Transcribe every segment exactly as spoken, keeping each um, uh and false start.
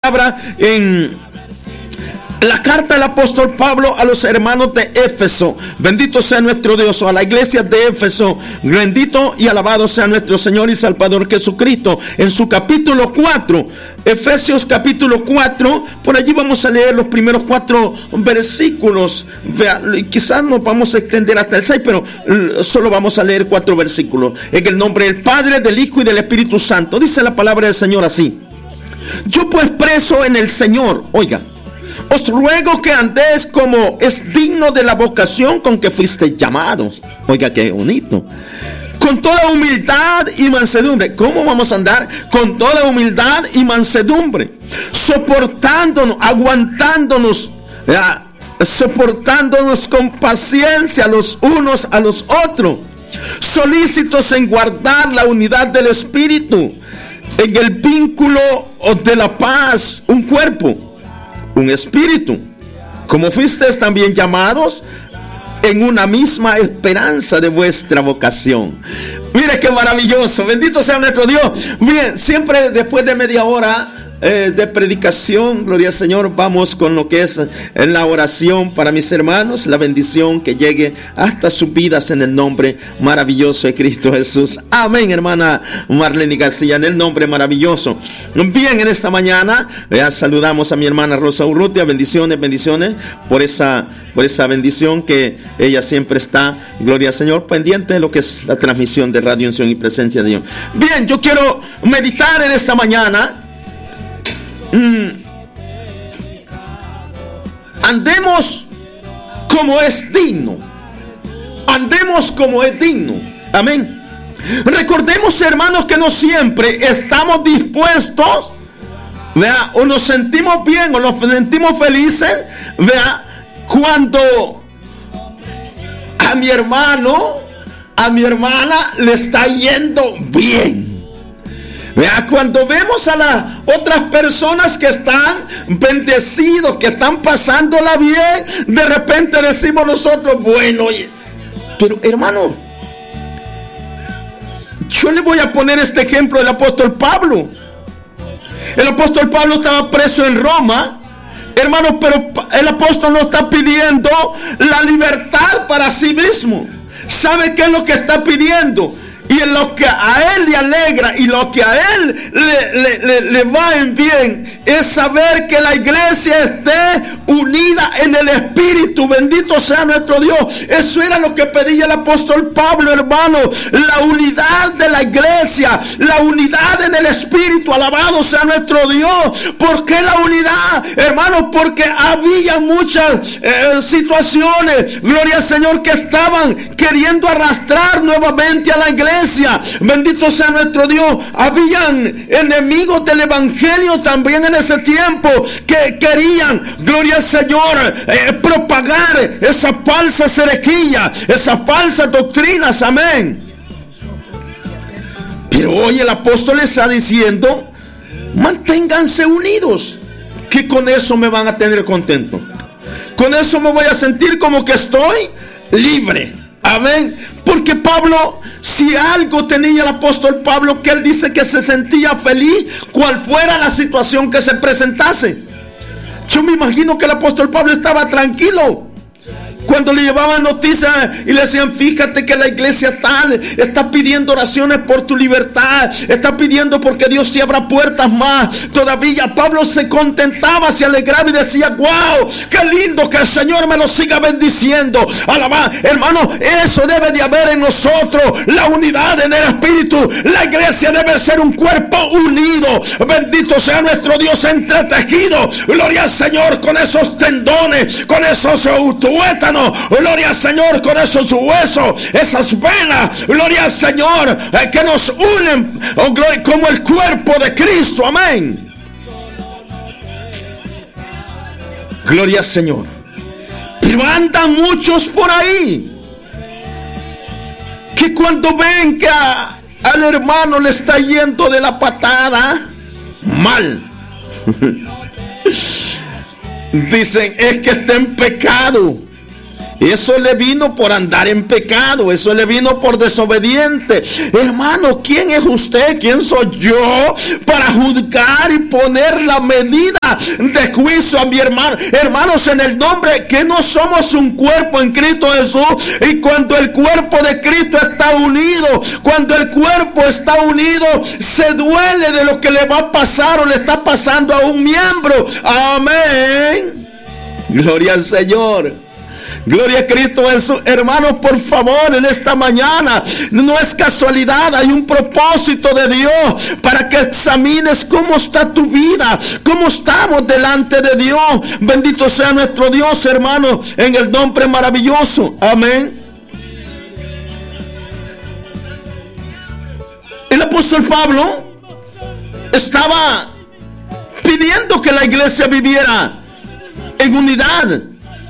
palabra en la carta del apóstol Pablo a los hermanos de Éfeso. Bendito sea nuestro Dios, a la iglesia de Éfeso. Bendito y alabado sea nuestro Señor y Salvador Jesucristo. En su capítulo cuatro, Efesios capítulo cuatro, por allí vamos a leer los primeros cuatro versículos. Vea, quizás nos vamos a extender hasta el seis, pero solo vamos a leer cuatro versículos. En el nombre del Padre, del Hijo y del Espíritu Santo. Dice la palabra del Señor así: yo pues preso en el Señor, oiga, os ruego que andéis como es digno de la vocación con que fuisteis llamados. Oiga, qué bonito. Con toda humildad y mansedumbre. ¿Cómo vamos a andar? Con toda humildad y mansedumbre, soportándonos, aguantándonos, ¿verdad? soportándonos con paciencia los unos a los otros, solícitos en guardar la unidad del Espíritu, en el vínculo de la paz, un cuerpo, un espíritu, como fuisteis también llamados en una misma esperanza de vuestra vocación. Mire qué maravilloso, bendito sea nuestro Dios. Bien, siempre después de media hora eh, de predicación, gloria al Señor, vamos con lo que es la oración para mis hermanos, la bendición que llegue hasta sus vidas en el nombre maravilloso de Cristo Jesús. Amén, hermana Marlene García, en el nombre maravilloso. Bien, en esta mañana ya saludamos a mi hermana Rosa Urrutia. Bendiciones, bendiciones por esa, por esa bendición que ella siempre está, gloria al Señor, pendiente de lo que es la transmisión de Radio Unción y Presencia de Dios. Bien, yo quiero meditar en esta mañana. Mm. Andemos como es digno. Andemos como es digno. Amén. Recordemos, hermanos, que no siempre estamos dispuestos, ¿vea? O nos sentimos bien o nos sentimos felices, ¿vea? Cuando a mi hermano, a mi hermana le está yendo bien. Vea, cuando vemos a las otras personas que están bendecidos, que están pasándola bien, de repente decimos nosotros, bueno, pero hermano, yo le voy a poner este ejemplo del apóstol Pablo. El apóstol Pablo estaba preso en Roma, hermanos, pero el apóstol no está pidiendo la libertad para sí mismo. ¿Sabe qué es lo que está pidiendo? Y en lo que a él le alegra y lo que a él le, le, le, le va en bien es saber que la iglesia esté unida en el Espíritu. Bendito sea nuestro Dios. Eso era lo que pedía el apóstol Pablo, hermano. La unidad de la iglesia, la unidad en el Espíritu. Alabado sea nuestro Dios. ¿Por qué la unidad, hermano? Porque había muchas eh, situaciones, gloria al Señor, que estaban queriendo arrastrar nuevamente a la iglesia. Bendito sea nuestro Dios. Habían enemigos del evangelio también en ese tiempo que querían, gloria al Señor, eh, propagar esa falsa herejía, esas falsas doctrinas. Amén. Pero hoy el apóstol le está diciendo: manténganse unidos, que con eso me van a tener contento. Con eso me voy a sentir como que estoy libre. Amén. Porque Pablo, si algo tenía el apóstol Pablo, que él dice que se sentía feliz cual fuera la situación que se presentase. Yo me imagino que el apóstol Pablo estaba tranquilo cuando le llevaban noticias y le decían: fíjate que la iglesia tal está pidiendo oraciones por tu libertad, está pidiendo porque Dios te abra puertas más. Todavía Pablo se contentaba, se alegraba y decía: wow, qué lindo que el Señor me lo siga bendiciendo. Alabá, hermano, eso debe de haber en nosotros, la unidad en el Espíritu. La iglesia debe ser un cuerpo unido. Bendito sea nuestro Dios, entretejido, gloria al Señor, con esos tendones, con esos tuétanos, gloria al Señor, con esos huesos, esas venas, gloria al Señor, eh, que nos unen, oh, gloria, como el cuerpo de Cristo. Amén. Gloria al Señor. Pero andan muchos por ahí que cuando ven que a, al hermano le está yendo de la patada mal, dicen: es que está en pecado. Eso le vino por andar en pecado. Eso le vino por desobediente. Hermano, ¿quién es usted? ¿Quién soy yo para juzgar y poner la medida de juicio a mi hermano? Hermanos, en el nombre que no somos un cuerpo en Cristo Jesús. Y cuando el cuerpo de Cristo está unido, cuando el cuerpo está unido, se duele de lo que le va a pasar o le está pasando a un miembro. Amén. Gloria al Señor. Gloria a Cristo Jesús. Hermanos, por favor, en esta mañana, no es casualidad, hay un propósito de Dios para que examines cómo está tu vida, cómo estamos delante de Dios. Bendito sea nuestro Dios, hermanos, en el nombre maravilloso. Amén. El apóstol Pablo estaba pidiendo que la iglesia viviera en unidad.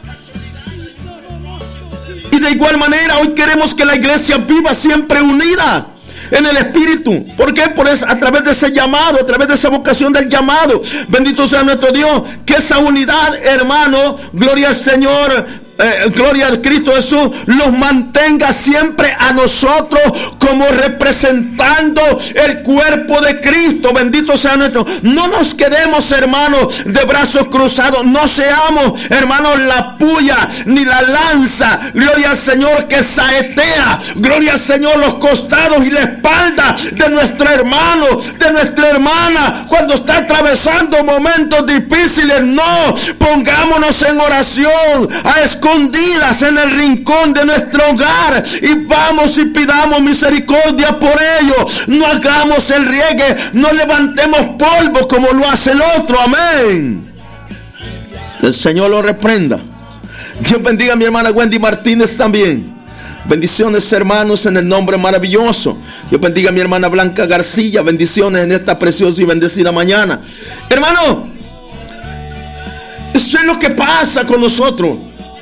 Y de igual manera hoy queremos que la iglesia viva siempre unida en el Espíritu. ¿Por qué? Por eso, a través de ese llamado, a través de esa vocación del llamado. Bendito sea nuestro Dios. Que esa unidad, hermano, gloria al Señor, eh, gloria al Cristo Jesús, los mantenga siempre a nosotros como representando el cuerpo de Cristo. Bendito sea nuestro. No nos quedemos, hermanos, de brazos cruzados. No seamos, hermanos, la puya ni la lanza, gloria al Señor, que saetea, gloria al Señor, los costados y la espalda de nuestro hermano, de nuestra hermana, cuando está atravesando momentos difíciles. No, pongámonos en oración, a escondidas en el rincón de nuestro hogar, y vamos y pidamos misericordia por ellos. No hagamos el riegue, no levantemos polvo como lo hace el otro. Amén. El Señor lo reprenda. Dios bendiga a mi hermana Wendy Martínez también. Bendiciones, hermanos, en el nombre maravilloso. Dios bendiga a mi hermana Blanca García. Bendiciones en esta preciosa y bendecida mañana. Hermano, eso es lo que pasa con nosotros.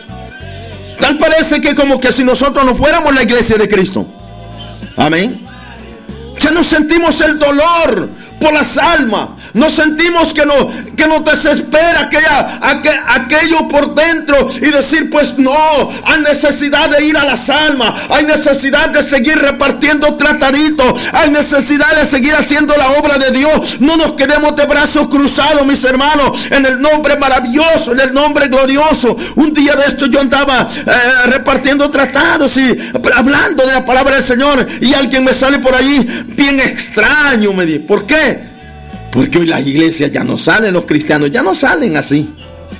Tal parece que como que si nosotros no fuéramos la iglesia de Cristo. Amén. Ya no sentimos el dolor por las almas. No sentimos que, no, que nos desespera aquella, aquel, aquello por dentro y decir, pues no, hay necesidad de ir a las almas, hay necesidad de seguir repartiendo trataditos, hay necesidad de seguir haciendo la obra de Dios. No nos quedemos de brazos cruzados, mis hermanos, en el nombre maravilloso, en el nombre glorioso. Un día de esto yo andaba eh, repartiendo tratados y hablando de la palabra del Señor, y alguien me sale por ahí bien extraño, me dice, ¿por qué? Porque hoy las iglesias ya no salen, los cristianos ya no salen así.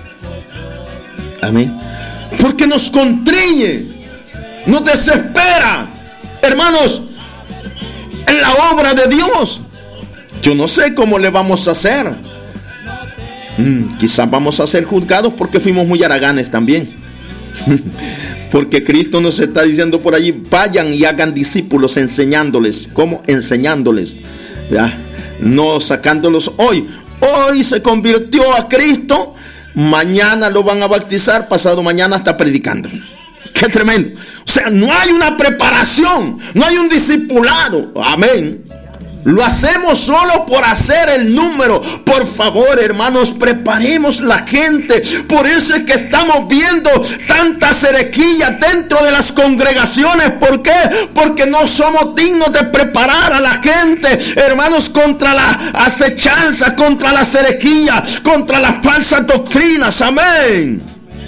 Amén. Porque nos contriñe, nos desespera, hermanos, en la obra de Dios. Yo no sé cómo le vamos a hacer. Hmm, quizás vamos a ser juzgados porque fuimos muy haraganes también. Porque Cristo nos está diciendo por allí, vayan y hagan discípulos enseñándoles. ¿Cómo? Enseñándoles. ¿Ya? No sacándolos hoy. Hoy se convirtió a Cristo, mañana lo van a bautizar, pasado mañana está predicando. Qué tremendo. O sea, no hay una preparación, no hay un discipulado. Amén. Lo hacemos solo por hacer el número. Por favor, hermanos, preparemos la gente. Por eso es que estamos viendo tantas herejías dentro de las congregaciones. ¿Por qué? Porque no somos dignos de preparar a la gente, hermanos, contra la acechanza, contra las herejías, contra las falsas doctrinas. Amén.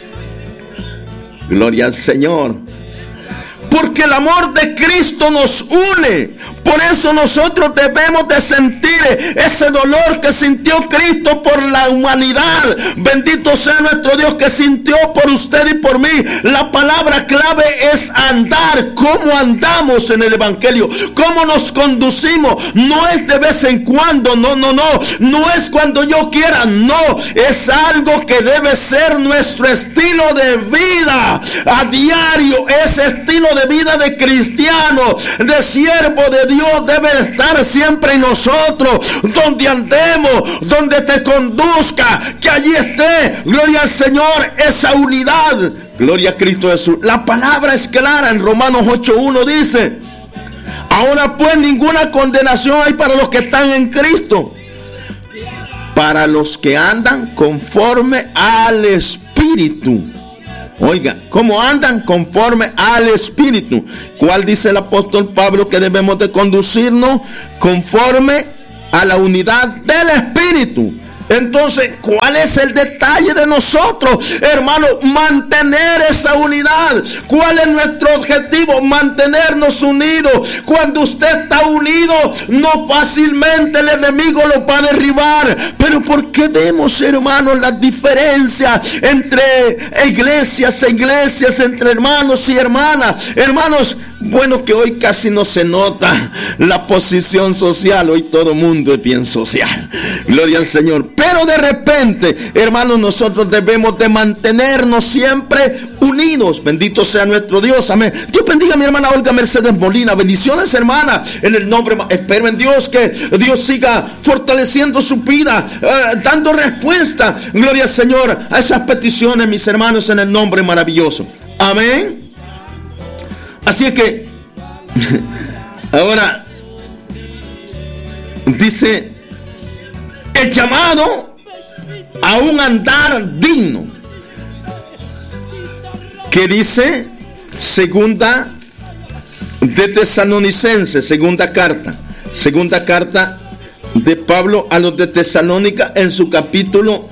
Gloria al Señor. Porque el amor de Cristo nos une. Por eso nosotros debemos de sentir ese dolor que sintió Cristo por la humanidad. Bendito sea nuestro Dios que sintió por usted y por mí. La palabra clave es andar. ¿Cómo andamos en el Evangelio? ¿Cómo nos conducimos? No es de vez en cuando. No, no, no. No es cuando yo quiera. No. Es algo que debe ser nuestro estilo de vida. A diario. Ese estilo de vida de cristiano, de siervo de Dios, debe estar siempre en nosotros. Donde andemos, donde te conduzca, que allí esté, gloria al Señor, esa unidad. Gloria a Cristo Jesús. La palabra es clara en Romanos ocho uno, dice: ahora pues ninguna condenación hay para los que están en Cristo, para los que andan conforme al Espíritu. Oiga, ¿cómo andan? Conforme al Espíritu. ¿Cuál dice el apóstol Pablo que debemos de conducirnos? Conforme a la unidad del Espíritu. Entonces, ¿cuál es el detalle de nosotros, hermano? Mantener esa unidad. ¿Cuál es nuestro objetivo? Mantenernos unidos. Cuando usted está unido, no fácilmente el enemigo lo va a derribar. Pero ¿por qué vemos, hermanos, las diferencias entre iglesias e iglesias, entre hermanos y hermanas? Hermanos, bueno, que hoy casi no se nota la posición social. Hoy todo mundo es bien social. Gloria al Señor. Pero de repente, hermanos, nosotros debemos de mantenernos siempre unidos. Bendito sea nuestro Dios. Amén. Dios bendiga a mi hermana Olga Mercedes Molina. Bendiciones, hermana. En el nombre, espero en Dios que Dios siga fortaleciendo su vida, eh, dando respuesta, gloria al Señor, a esas peticiones, mis hermanos, en el nombre maravilloso. Amén. Así es que ahora dice el llamado a un andar digno, que dice segunda de Tesalonicenses, segunda carta, segunda carta de Pablo a los de Tesalónica, en su capítulo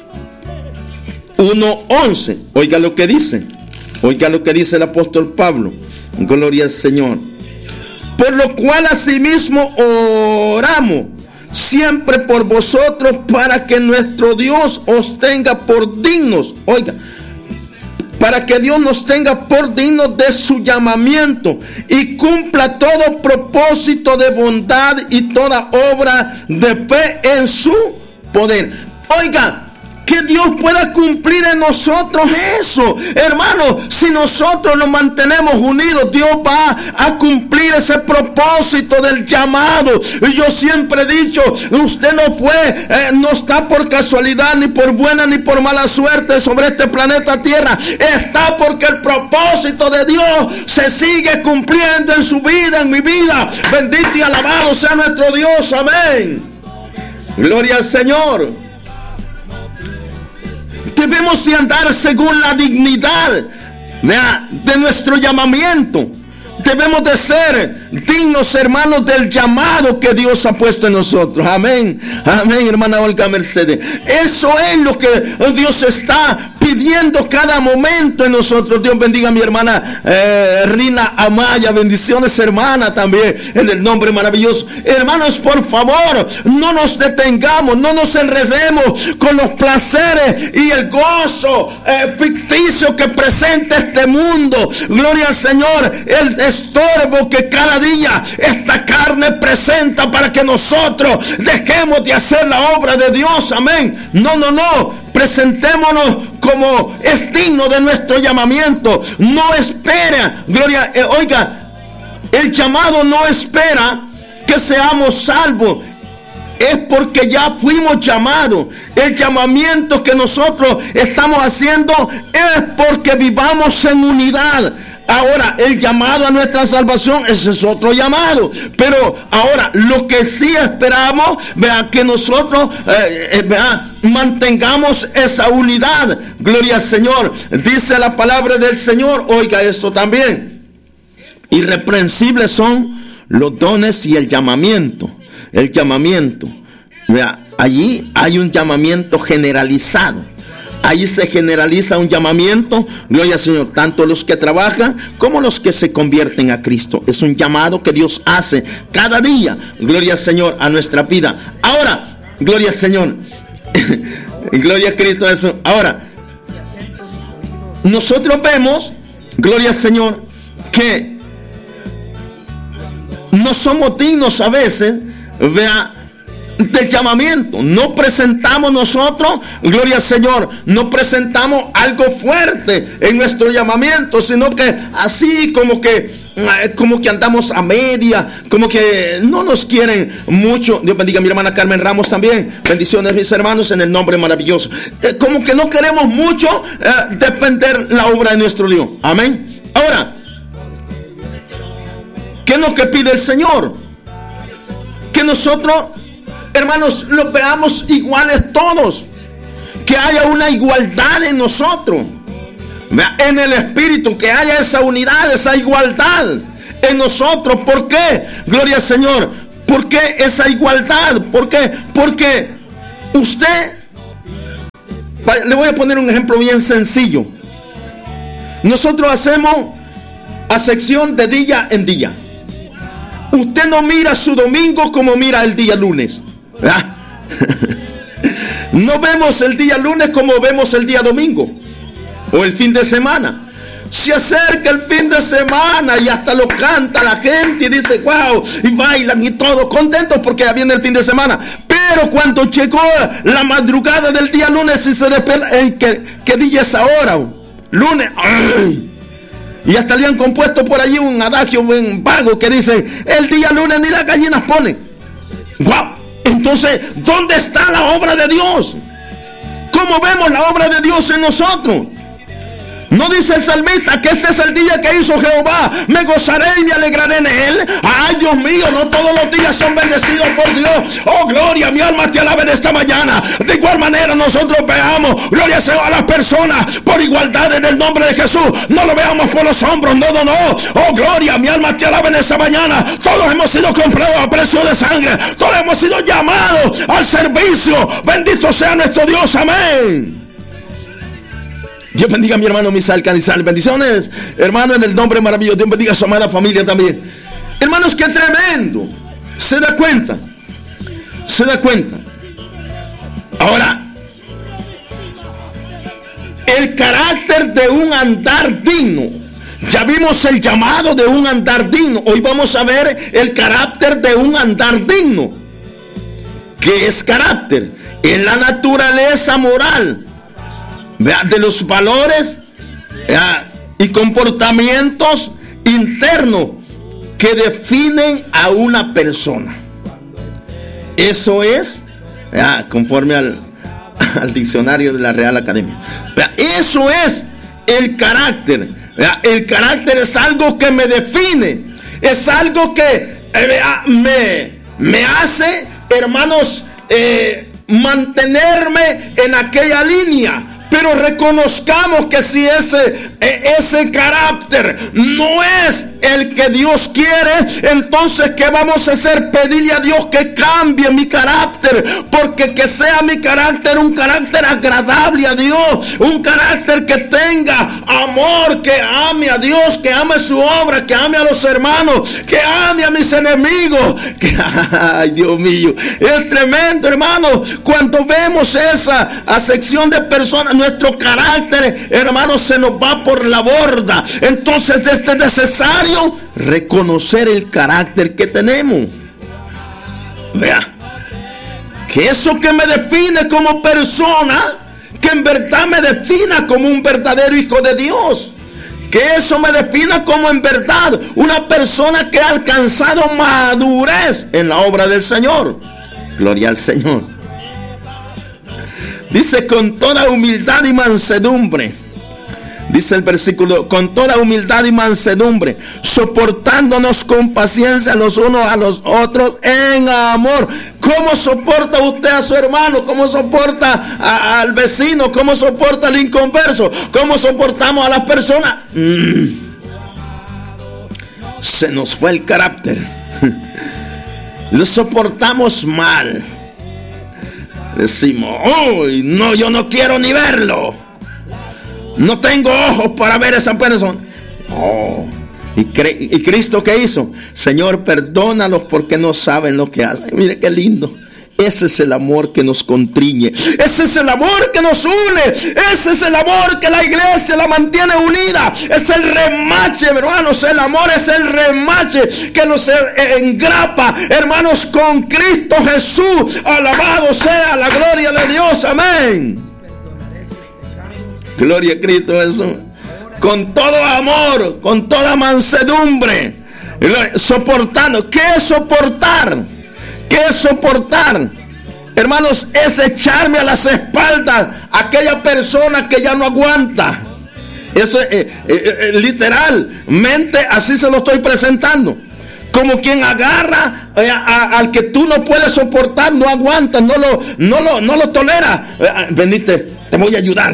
uno once. Oiga lo que dice, oiga lo que dice el apóstol Pablo. Gloria al Señor. Por lo cual asimismo oramos siempre por vosotros, para que nuestro Dios os tenga por dignos. Oiga, para que Dios nos tenga por dignos de su llamamiento y cumpla todo propósito de bondad y toda obra de fe en su poder. Oiga, que Dios pueda cumplir en nosotros eso, hermano. Si nosotros nos mantenemos unidos, Dios va a cumplir ese propósito del llamado. Y yo siempre he dicho, usted no fue, eh, no está por casualidad, ni por buena ni por mala suerte sobre este planeta Tierra. Está porque el propósito de Dios se sigue cumpliendo en su vida, en mi vida. Bendito y alabado sea nuestro Dios. Amén. Gloria al Señor. Debemos de andar según la dignidad de nuestro llamamiento. Debemos de ser dignos, hermanos, del llamado que Dios ha puesto en nosotros. Amén. Amén, hermana Olga Mercedes. Eso es lo que Dios está pidiendo cada momento en nosotros. Dios bendiga a mi hermana eh, Rina Amaya. Bendiciones, hermana, también en el nombre maravilloso. Hermanos, por favor, no nos detengamos, no nos enredemos con los placeres y el gozo eh, ficticio que presenta este mundo. Gloria al Señor. El estorbo que cada día esta carne presenta para que nosotros dejemos de hacer la obra de Dios. Amén. No, no, no. Presentémonos como es digno de nuestro llamamiento. No espera, gloria, eh, oiga, el llamado no espera que seamos salvos. Es porque ya fuimos llamados. El llamamiento que nosotros estamos haciendo es porque vivamos en unidad. Ahora, el llamado a nuestra salvación, ese es otro llamado. Pero ahora, lo que sí esperamos, vean, que nosotros eh, eh, vean, mantengamos esa unidad. Gloria al Señor. Dice la palabra del Señor. Oiga esto también. Irreprensibles son los dones y el llamamiento. El llamamiento. Vea, allí hay un llamamiento generalizado. Ahí se generaliza un llamamiento, gloria al Señor, tanto los que trabajan como los que se convierten a Cristo. Es un llamado que Dios hace cada día, gloria al Señor, a nuestra vida. Ahora, gloria al Señor, gloria a Cristo, eso. Ahora, nosotros vemos, gloria al Señor, que no somos dignos a veces, vea, del llamamiento. No presentamos nosotros, gloria al Señor, no presentamos algo fuerte en nuestro llamamiento, sino que así como que como que andamos a media, como que no nos quieren mucho. Dios bendiga a mi hermana Carmen Ramos también. Bendiciones, mis hermanos, en el nombre maravilloso. Eh, como que no queremos mucho eh, depender la obra de nuestro Dios. Amén. Ahora, ¿qué es lo que pide el Señor? Que nosotros, hermanos, los veamos iguales todos. Que haya una igualdad en nosotros. en el Espíritu, que haya esa unidad, esa igualdad en nosotros. ¿Por qué? Gloria al Señor. ¿Por qué esa igualdad? ¿Por qué? Porque usted, le voy a poner un ejemplo bien sencillo. Nosotros hacemos acepción de día en día. Usted no mira su domingo como mira el día lunes, ¿verdad? No vemos el día lunes como vemos el día domingo o el fin de semana. Se acerca el fin de semana y hasta lo canta la gente y dice wow, y bailan y todo contentos porque ya viene el fin de semana. Pero cuando llegó la madrugada del día lunes y se despierta, hey, ¿qué, qué día es ahora? Lunes. ¡Ay! Y hasta le han compuesto por allí un adagio, un vago que dice: el día lunes ni las gallinas ponen. ¡Wow! Entonces, ¿dónde está la obra de Dios? ¿Cómo vemos la obra de Dios en nosotros? ¿No dice el salmista que este es el día que hizo Jehová? Me gozaré y me alegraré en él. Ay, Dios mío, no todos los días son bendecidos por Dios. Oh, gloria, mi alma te alaba en esta mañana. De igual manera nosotros veamos, gloria sea a las personas por igualdad en el nombre de Jesús. No lo veamos por los hombros, no, no, no. Oh, gloria, mi alma te alaba en esta mañana. Todos hemos sido comprados a precio de sangre. Todos hemos sido llamados al servicio. Bendito sea nuestro Dios, amén. Dios bendiga a mi hermano Misael Canizal. Bendiciones, hermano, en el nombre maravilloso. Dios bendiga a su amada familia también. Hermanos, qué tremendo. Se da cuenta. Se da cuenta. Ahora, el carácter de un andar digno. Ya vimos el llamado de un andar digno. Hoy vamos a ver el carácter de un andar digno. ¿Qué es carácter? Es la naturaleza moral de los valores y comportamientos internos que definen a una persona. Eso es, conforme al, al diccionario de la Real Academia, eso es el carácter. El carácter es algo que me define, es algo que me, me hace, hermanos, eh, mantenerme en aquella línea. Pero reconozcamos que si ese, ese carácter no es el que Dios quiere, entonces ¿qué vamos a hacer? Pedirle a Dios que cambie mi carácter, porque que sea mi carácter un carácter agradable a Dios, un carácter que tenga amor, que ame a Dios, que ame su obra, que ame a los hermanos, que ame a mis enemigos. Que, ay, Dios mío, es tremendo, hermano, cuando vemos esa acepción de personas. Nuestro carácter, hermanos, se nos va por la borda. Entonces es necesario reconocer el carácter que tenemos. Vea, que eso que me define como persona, que en verdad me defina como un verdadero hijo de Dios. Que eso me defina como en verdad una persona que ha alcanzado madurez en la obra del Señor. Gloria al Señor. Dice: con toda humildad y mansedumbre. Dice el versículo: con toda humildad y mansedumbre, soportándonos con paciencia los unos a los otros en amor. ¿Cómo soporta usted a su hermano? ¿Cómo soporta a, al vecino? ¿Cómo soporta al inconverso? ¿Cómo soportamos a las personas? Mm. Se nos fue el carácter. Lo soportamos mal. Decimos: uy, no, yo no quiero ni verlo. No tengo ojos para ver a esa persona. Oh. ¿Y, cre- ¿Y Cristo qué hizo? Señor, perdónalos porque no saben lo que hacen. Mire qué lindo. Ese es el amor que nos contriñe. Ese es el amor que nos une. Ese es el amor que la iglesia la mantiene unida. Es el remache, hermanos. El amor es el remache que nos engrapa, hermanos, con Cristo Jesús. Alabado sea la gloria de Dios. Amén. Gloria a Cristo Jesús. Con todo amor, con toda mansedumbre, soportando. ¿Qué es soportar? ¿Qué es soportar? Hermanos, es echarme a las espaldas a aquella persona que ya no aguanta. Eso es eh, eh, eh, literalmente, así se lo estoy presentando. Como quien agarra eh, a, al que tú no puedes soportar, no aguantas, no lo, no lo, no lo toleras. Eh, venite, te voy a ayudar.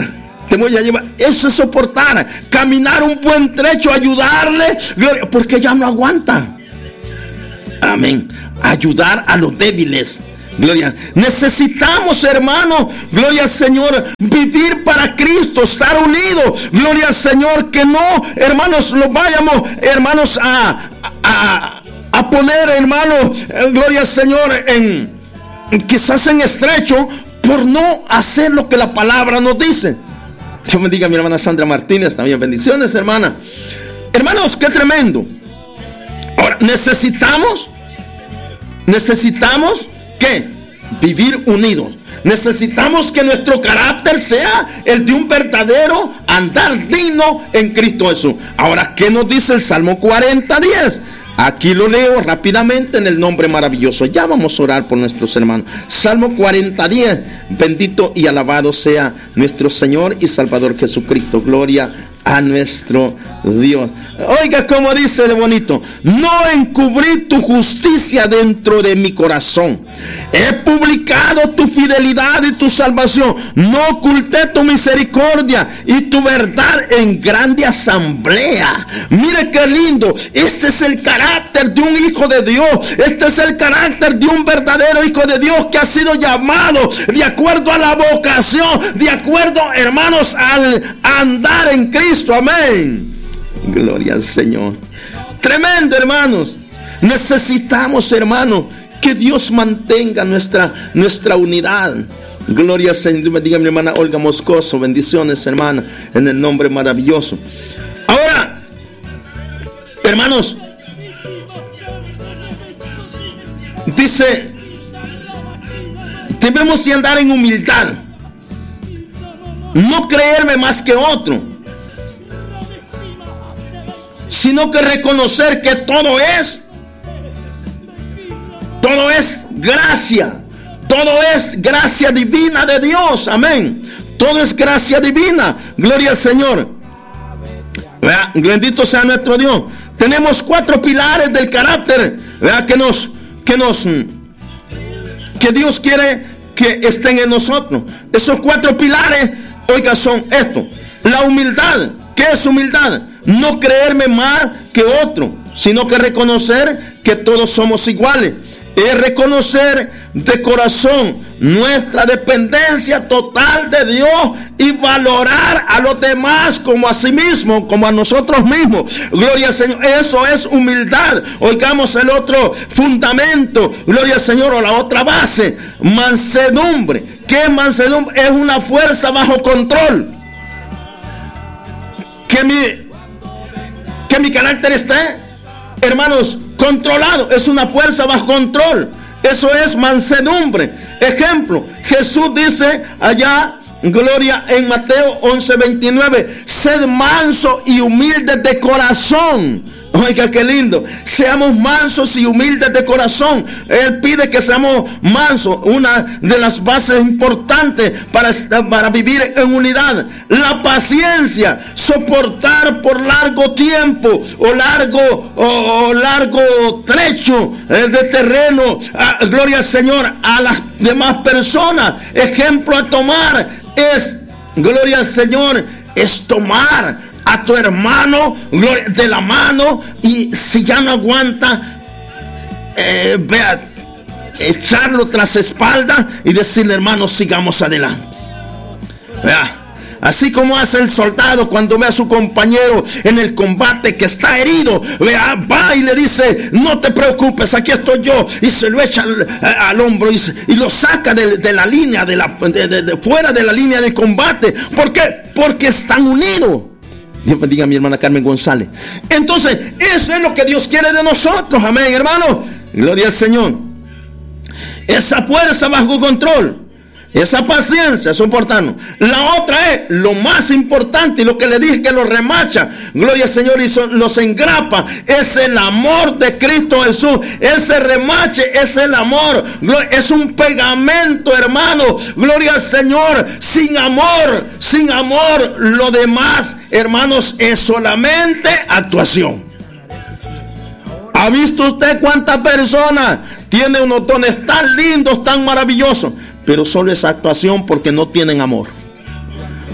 Te voy a llevar. Eso es soportar. Caminar un buen trecho, ayudarle. Gloria, porque ya no aguanta. Amén. Ayudar a los débiles. Gloria. Necesitamos, hermano, gloria al Señor, vivir para Cristo, estar unidos. Gloria al Señor, que no, hermanos, lo vayamos, hermanos, a, a, a poner, hermanos, gloria al Señor, en quizás en estrecho, por no hacer lo que la palabra nos dice. Dios bendiga a mi hermana Sandra Martínez, también bendiciones, hermana. Hermanos, qué tremendo. Ahora, necesitamos, necesitamos ¿qué? Vivir unidos. Necesitamos que nuestro carácter sea el de un verdadero andar digno en Cristo Jesús. Ahora, ¿qué nos dice el Salmo cuarenta, diez? Aquí lo leo rápidamente en el nombre maravilloso. Ya vamos a orar por nuestros hermanos. Salmo cuarenta, diez. Bendito y alabado sea nuestro Señor y Salvador Jesucristo. Gloria a nuestro Dios. Oiga cómo dice de bonito: no encubrí tu justicia dentro de mi corazón. He publicado tu fidelidad y tu salvación. No oculté tu misericordia y tu verdad en grande asamblea. Mire qué lindo. Este es el carácter de un hijo de Dios. Este es el carácter de un verdadero hijo de Dios que ha sido llamado de acuerdo a la vocación, de acuerdo, hermanos, al andar en Cristo. Amén. Gloria al Señor. Tremendo, hermanos. Necesitamos, hermanos, que Dios mantenga nuestra, nuestra unidad. Gloria al Señor. Bendiga a mi hermana Olga Moscoso. Bendiciones, hermana, en el nombre maravilloso. Ahora, hermanos, dice, debemos de andar en humildad. No creerme más que otro, sino que reconocer que todo es, todo es gracia, todo es gracia divina de Dios, amén. Todo es gracia divina, gloria al Señor. ¿Verdad? Bendito sea nuestro Dios. Tenemos cuatro pilares del carácter, ¿verdad? que nos, que nos, que Dios quiere que estén en nosotros. Esos cuatro pilares, oiga, son estos: la humildad. ¿Qué es humildad? No creerme más que otro, sino que reconocer que todos somos iguales. Es reconocer de corazón nuestra dependencia total de Dios y valorar a los demás como a sí mismos, como a nosotros mismos. Gloria al Señor. Eso es humildad. Oigamos el otro fundamento. Gloria al Señor. O la otra base: mansedumbre. ¿Qué es mansedumbre? Es una fuerza bajo control. Que mi, que mi carácter esté, hermanos, controlado. Es una fuerza bajo control. Eso es mansedumbre. Ejemplo, Jesús dice allá, gloria, en Mateo once, veintinueve: sed manso y humildes de corazón. Oiga, qué lindo. Seamos mansos y humildes de corazón. Él pide que seamos mansos. Una de las bases importantes para, para vivir en unidad. La paciencia. Soportar por largo tiempo o largo, o, o largo trecho eh, de terreno. Ah, gloria al Señor. A las demás personas. Ejemplo a tomar es, gloria al Señor, es tomar a tu hermano de la mano, y si ya no aguanta, eh, vea, echarlo tras espalda y decirle: hermano, sigamos adelante. Vea, así como hace el soldado cuando ve a su compañero en el combate que está herido, vea, va y le dice: no te preocupes, aquí estoy yo, y se lo echa al, al hombro y, y lo saca de, de la línea, de la, de, de, de fuera de la línea de combate. ¿Por qué? Porque están unidos. Dios bendiga a mi hermana Carmen González. Entonces, eso es lo que Dios quiere de nosotros. Amén, hermano. Gloria al Señor. Esa fuerza bajo control, esa paciencia, soportarnos. La otra es lo más importante, y lo que le dije que lo remacha, gloria al Señor, y son, los engrapa, es el amor de Cristo Jesús. Ese remache es el amor, es un pegamento, hermano, gloria al Señor. Sin amor, sin amor, lo demás, hermanos, es solamente actuación. ¿Ha visto usted cuántas personas tienen unos dones tan lindos, tan maravillosos, pero solo es actuación porque no tienen amor?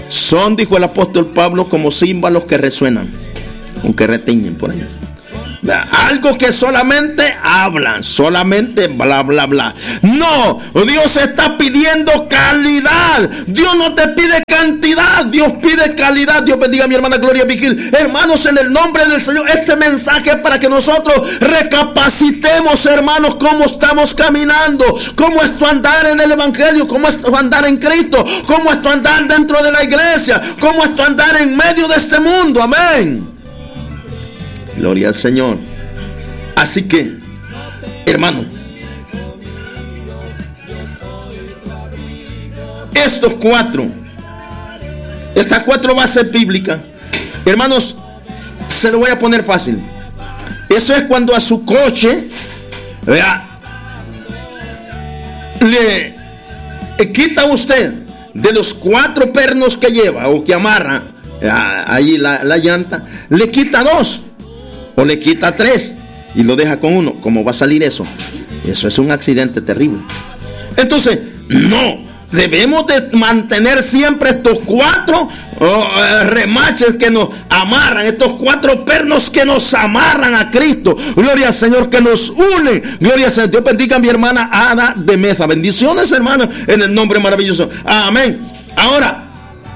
son, dijo el apóstol Pablo, como címbalos que resuenan o que retiñen por ahí. Algo que solamente hablan, solamente bla, bla, bla. No, Dios está pidiendo calidad. Dios no te pide cantidad, Dios pide calidad. Dios bendiga a mi hermana Gloria Vigil. Hermanos, en el nombre del Señor, este mensaje es para que nosotros recapacitemos, hermanos, cómo estamos caminando, cómo es tu andar en el Evangelio, cómo es tu andar en Cristo, cómo es tu andar dentro de la iglesia, cómo es tu andar en medio de este mundo. Amén. Gloria al Señor. Así que, hermano, estos cuatro, estas cuatro bases bíblicas, hermanos, se lo voy a poner fácil. Eso es cuando a su coche, vea, le quita usted de los cuatro pernos que lleva o que amarra ahí la, la llanta, le quita dos. O le quita tres y lo deja con uno. ¿Cómo va a salir eso? Eso es un accidente terrible. Entonces, no, debemos de mantener siempre estos cuatro oh, remaches que nos amarran, estos cuatro pernos que nos amarran a Cristo. Gloria al Señor, que nos unen. Gloria al Señor. Dios bendiga a mi hermana Ada de Meza. Bendiciones, hermana, en el nombre maravilloso. Amén. Ahora,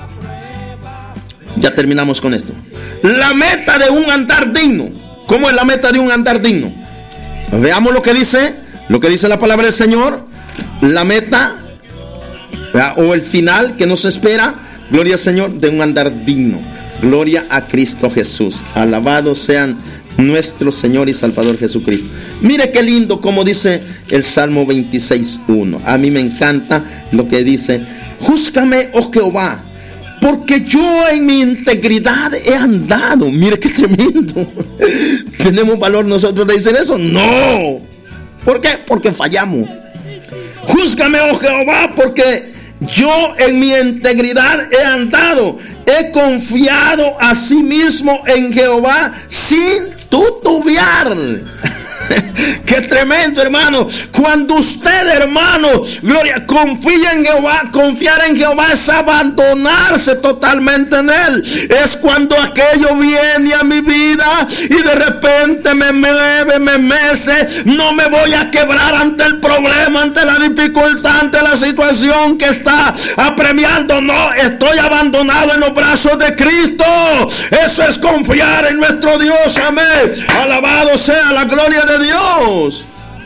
ya terminamos con esto. La meta de un andar digno. ¿Cómo es la meta de un andar digno? Veamos lo que dice, lo que dice la palabra del Señor. La meta, ¿verdad?, o el final que nos espera, gloria al Señor, de un andar digno. Gloria a Cristo Jesús. Alabado sean nuestro Señor y Salvador Jesucristo. Mire qué lindo como dice el Salmo veintiséis uno. A mí me encanta lo que dice: júzgame, oh Jehová, porque yo en mi integridad he andado. Mire qué tremendo. ¿Tenemos valor nosotros de decir eso? No. ¿Por qué? Porque fallamos. Júzgame, oh Jehová, porque yo en mi integridad he andado. He confiado a sí mismo en Jehová sin tutubiar. Qué tremendo, hermano. Cuando usted, hermano, gloria, confía en Jehová. Confiar en Jehová es abandonarse totalmente en Él. Es cuando aquello viene a mi vida y de repente me mueve, me mece. No me voy a quebrar ante el problema, ante la dificultad, ante la situación que está apremiando. No, estoy abandonado en los brazos de Cristo. Eso es confiar en nuestro Dios. Amén. Alabado sea la gloria de Dios.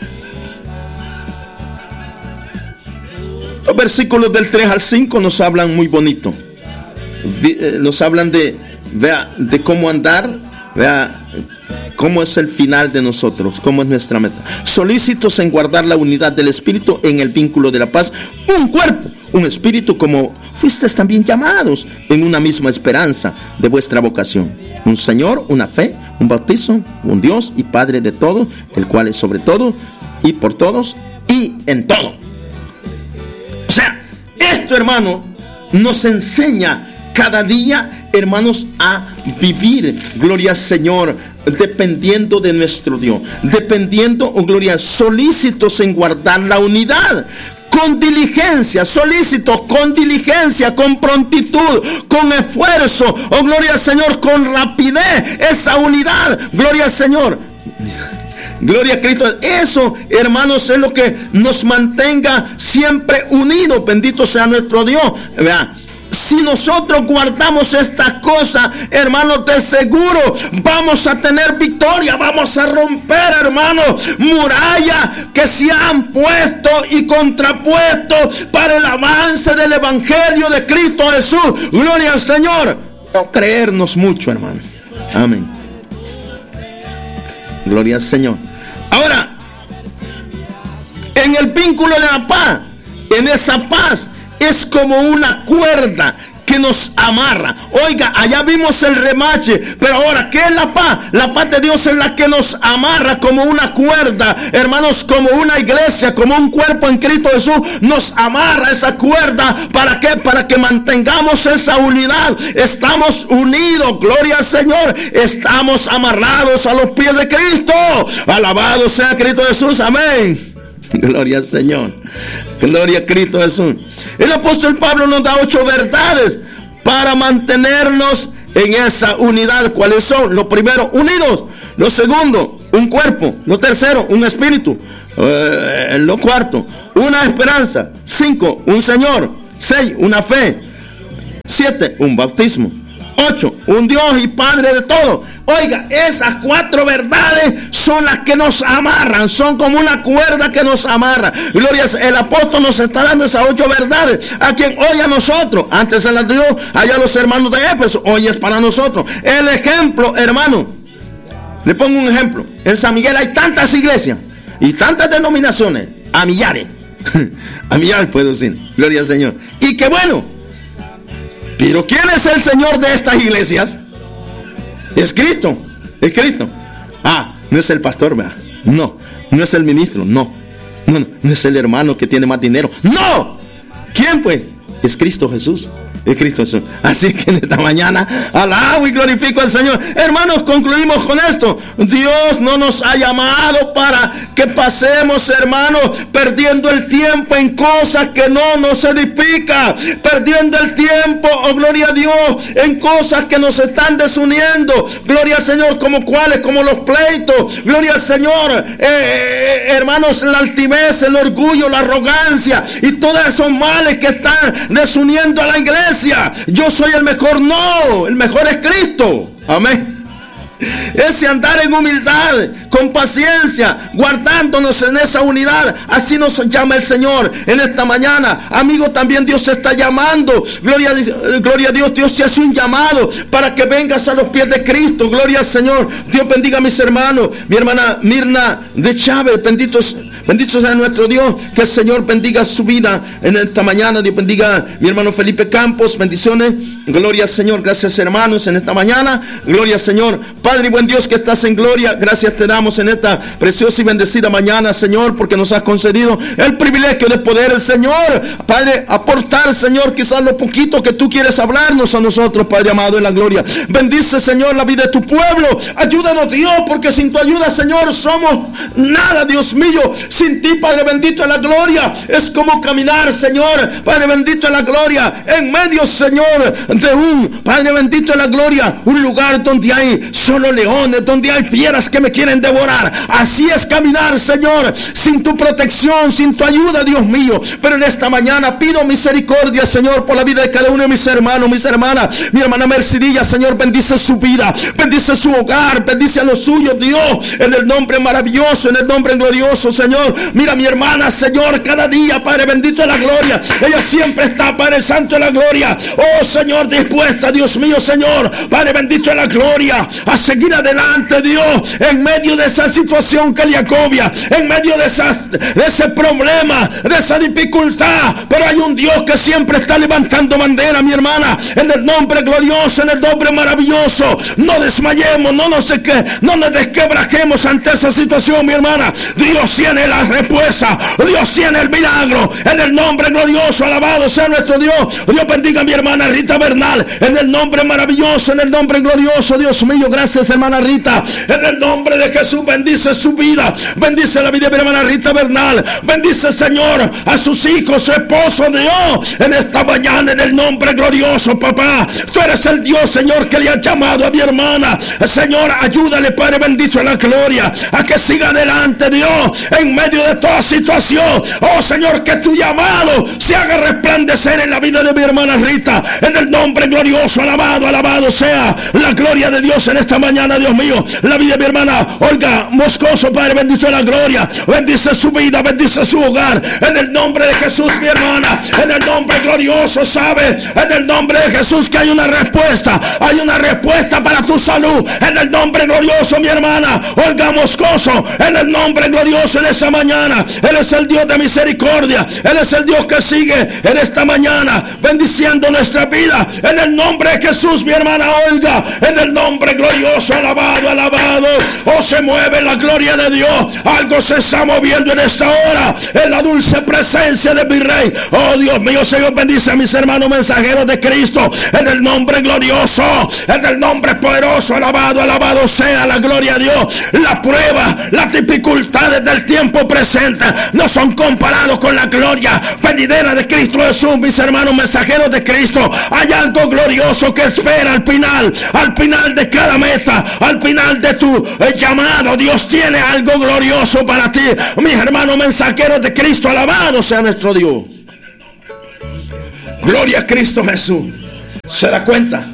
Los versículos del tres al cinco nos hablan muy bonito. Nos hablan de, vea, de cómo andar, vea, cómo es el final de nosotros, cómo es nuestra meta. Solícitos en guardar la unidad del Espíritu en el vínculo de la paz, un cuerpo, un espíritu, como fuisteis también llamados en una misma esperanza de vuestra vocación. Un Señor, una fe, un bautizo, un Dios y Padre de todos, el cual es sobre todo y por todos y en todo. O sea, esto, hermano, nos enseña cada día, hermanos, a vivir, gloria al Señor, dependiendo de nuestro Dios, dependiendo, oh gloria, solícitos en guardar la unidad, con diligencia, solícitos, con diligencia, con prontitud, con esfuerzo, oh gloria al Señor, con rapidez, esa unidad, gloria al Señor. Gloria a Cristo. Eso, hermanos, es lo que nos mantenga siempre unidos. Bendito sea nuestro Dios. Vean, si nosotros guardamos esta cosa, hermanos, de seguro vamos a tener victoria. Vamos a romper, hermanos, murallas que se han puesto y contrapuesto para el avance del Evangelio de Cristo Jesús. Gloria al Señor. No creernos mucho, hermano. Amén. Gloria al Señor. Ahora, en el vínculo de la paz, en esa paz, es como una cuerda que nos amarra. Oiga, allá vimos el remache, pero ahora, ¿qué es la paz? La paz de Dios es la que nos amarra como una cuerda, hermanos, como una iglesia, como un cuerpo en Cristo Jesús. Nos amarra esa cuerda. ¿Para qué? Para que mantengamos esa unidad. Estamos unidos, gloria al Señor. Estamos amarrados a los pies de Cristo. Alabado sea Cristo Jesús, amén. Gloria al Señor. Gloria a Cristo Jesús. El apóstol Pablo nos da ocho verdades para mantenernos en esa unidad. ¿Cuáles son? Lo primero, unidos. Lo segundo, un cuerpo. Lo tercero, un espíritu. Eh, lo cuarto, una esperanza. Cinco, un Señor. Seis, una fe. Siete, un bautismo. Ocho, un Dios y Padre de todo. Oiga, esas cuatro verdades son las que nos amarran, son como una cuerda que nos amarra. Gloria, el apóstol nos está dando esas ocho verdades, a quien hoy a nosotros, antes se las dio allá a los hermanos de Éfeso, hoy es para nosotros. El ejemplo, hermano, le pongo un ejemplo. En San Miguel hay tantas iglesias y tantas denominaciones, a millares, a millares puedo decir, gloria al Señor. Y que bueno, pero ¿quién es el Señor de estas iglesias? Es Cristo, es Cristo. Ah, no es el pastor, ¿verdad? No, no es el ministro, no. No, no, no es el hermano que tiene más dinero. ¡No! ¿Quién pues? Es Cristo Jesús. Es Cristo Jesús. Así que en esta mañana alabo y glorifico al Señor. Hermanos, concluimos con esto. Dios no nos ha llamado para que pasemos, hermanos, perdiendo el tiempo en cosas que no nos edifican, perdiendo el tiempo, oh gloria a Dios, en cosas que nos están desuniendo. Gloria al Señor, como cuáles, como los pleitos. Gloria al Señor, eh, eh, hermanos, la altivez, el orgullo, la arrogancia y todos esos males que están desuniendo a la iglesia. Yo soy el mejor, no, el mejor es Cristo. Amén. Ese andar en humildad, con paciencia, guardándonos en esa unidad, así nos llama el Señor en esta mañana. Amigo, también Dios te está llamando. Gloria, gloria a Dios, Dios te hace un llamado para que vengas a los pies de Cristo. Gloria al Señor. Dios bendiga a mis hermanos. Mi hermana Mirna de Chávez, benditos, bendito sea nuestro Dios. Que el Señor bendiga su vida en esta mañana. Dios bendiga a mi hermano Felipe Campos, bendiciones. Gloria al Señor, gracias hermanos en esta mañana. Gloria al Señor. Padre y buen Dios que estás en gloria, gracias te damos en esta preciosa y bendecida mañana, Señor, porque nos has concedido el privilegio de poder, Señor, Padre, aportar, Señor, quizás lo poquito que tú quieres hablarnos a nosotros, Padre amado, en la gloria. Bendice, Señor, la vida de tu pueblo. Ayúdanos, Dios, porque sin tu ayuda, Señor, somos nada, Dios mío. Sin ti, Padre bendito, en la gloria es como caminar, Señor, Padre bendito, en la gloria, en medio, Señor, de un, Padre bendito, en la gloria, un lugar donde hay solo leones, donde hay fieras que me quieren devorar. Así es caminar, Señor, sin tu protección, sin tu ayuda, Dios mío. Pero en esta mañana pido misericordia, Señor, por la vida de cada uno de mis hermanos, mis hermanas. Mi hermana Mercidilla, Señor, bendice su vida, bendice su hogar, bendice a los suyos, Dios, en el nombre maravilloso, en el nombre glorioso, Señor. Mira mi hermana, Señor, cada día, Padre bendito de la gloria, ella siempre está, Padre santo de la gloria, oh Señor, dispuesta, Dios mío, Señor, Padre bendito de la gloria, a seguir adelante, Dios, en medio de esa situación que le agobia, en medio de, esa, de ese problema, de esa dificultad. Pero hay un Dios que siempre está levantando bandera, mi hermana, en el nombre glorioso, en el nombre maravilloso. No desmayemos, no nos, no nos desquebrajemos ante esa situación, mi hermana. Dios tiene la respuesta, Dios tiene el milagro, en el nombre glorioso, alabado sea nuestro Dios. Dios bendiga a mi hermana Rita Bernal, en el nombre maravilloso, en el nombre glorioso, Dios mío. Gracias, hermana Rita, en el nombre de Jesús. Bendice su vida, bendice la vida de mi hermana Rita Bernal, bendice, Señor, a sus hijos, su esposo, Dios, en esta mañana, en el nombre glorioso, papá. Tú eres el Dios, Señor, que le ha llamado a mi hermana, Señor. Ayúdale, Padre bendito, en la gloria, a que siga adelante, Dios, en medio de toda situación. Oh Señor, que tu llamado se haga resplandecer en la vida de mi hermana Rita, en el nombre glorioso. Alabado, alabado sea la gloria de Dios en esta mañana, Dios mío. La vida de mi hermana Olga Moscoso, Padre bendito de la gloria, bendice su vida, bendice su hogar, en el nombre de Jesús, mi hermana, en el nombre glorioso. Sabe, en el nombre de Jesús, que hay una respuesta, hay una respuesta para tu salud, en el nombre glorioso, mi hermana Olga Moscoso, en el nombre glorioso, en esta mañana. Él es el Dios de misericordia, Él es el Dios que sigue en esta mañana bendiciendo nuestra vida, en el nombre de Jesús, mi hermana Olga, en el nombre glorioso. Alabado, alabado. Oh, se mueve la gloria de Dios, algo se está moviendo en esta hora, en la dulce presencia de mi Rey. Oh Dios mío, Señor, bendice a mis hermanos mensajeros de Cristo, en el nombre glorioso, en el nombre poderoso. Alabado, alabado sea la gloria de Dios. La prueba, las dificultades del tiempo presente no son comparados con la gloria venidera de Cristo Jesús, mis hermanos mensajeros de Cristo. Allá algo glorioso que espera al final, al final de cada meta, al final de tu eh, llamado. Dios tiene algo glorioso para ti, mis hermanos mensajeros de Cristo. Alabado sea nuestro Dios. Gloria a Cristo Jesús. ¿Se da cuenta?